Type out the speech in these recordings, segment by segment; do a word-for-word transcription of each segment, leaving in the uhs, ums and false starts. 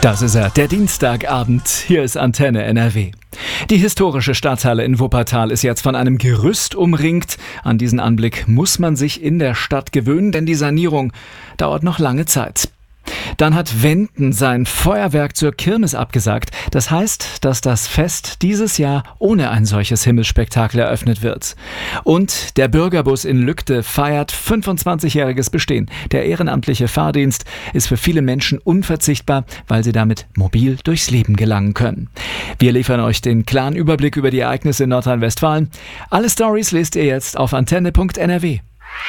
Das ist er, der Dienstagabend. Hier ist Antenne N R W. Die historische Stadthalle in Wuppertal ist jetzt von einem Gerüst umringt. An diesen Anblick muss man sich in der Stadt gewöhnen, denn die Sanierung dauert noch lange Zeit. Dann hat Wenden sein Feuerwerk zur Kirmes abgesagt. Das heißt, dass das Fest dieses Jahr ohne ein solches Himmelsspektakel eröffnet wird. Und der Bürgerbus in Lügde feiert fünfundzwanzigjähriges Bestehen. Der ehrenamtliche Fahrdienst ist für viele Menschen unverzichtbar, weil sie damit mobil durchs Leben gelangen können. Wir liefern euch den klaren Überblick über die Ereignisse in Nordrhein-Westfalen. Alle Stories lest ihr jetzt auf antenne punkt n r w.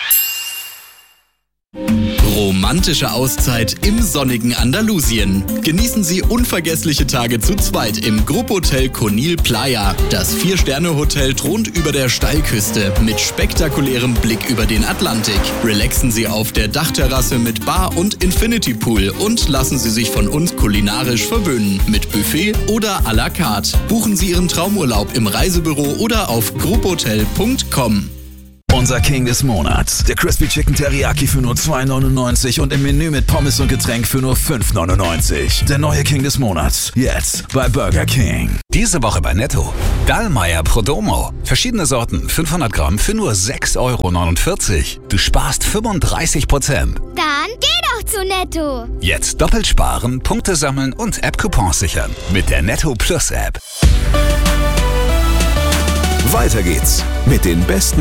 Romantische Auszeit im sonnigen Andalusien. Genießen Sie unvergessliche Tage zu zweit im Gruppotel Conil Playa. Das Vier-Sterne-Hotel thront über der Steilküste mit spektakulärem Blick über den Atlantik. Relaxen Sie auf der Dachterrasse mit Bar und Infinity Pool und lassen Sie sich von uns kulinarisch verwöhnen mit Buffet oder à la carte. Buchen Sie Ihren Traumurlaub im Reisebüro oder auf gruppotel punkt com. Unser King des Monats. Der Crispy Chicken Teriyaki für nur zwei neunundneunzig und im Menü mit Pommes und Getränk für nur fünf neunundneunzig. Der neue King des Monats. Jetzt bei Burger King. Diese Woche bei Netto. Dallmayr Prodomo. Verschiedene Sorten, fünfhundert Gramm für nur sechs Euro neunundvierzig. Du sparst fünfunddreißig Prozent. Dann geh doch zu Netto. Jetzt doppelt sparen, Punkte sammeln und App-Coupons sichern. Mit der Netto Plus App. Weiter geht's mit den besten